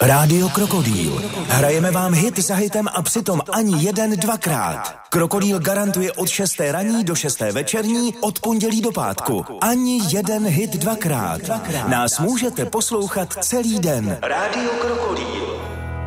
Rádio Krokodýl. Hrajeme vám hit za hitem a přitom ani jeden dvakrát. Krokodýl garantuje od 6. ranní do 6. večerní, od pondělí do pátku. Ani jeden hit dvakrát. Nás můžete poslouchat celý den. Rádio Krokodýl.